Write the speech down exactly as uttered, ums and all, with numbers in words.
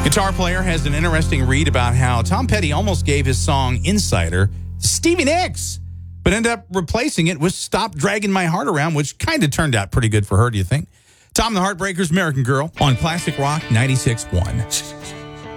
Guitar Player has an interesting read about how Tom Petty almost gave his song Insider to Stevie Nicks, but ended up replacing it with Stop Dragging My Heart Around, which kind of turned out pretty good for her, do you think? Tom and the Heartbreakers, American Girl, on Classic Rock ninety-six point one.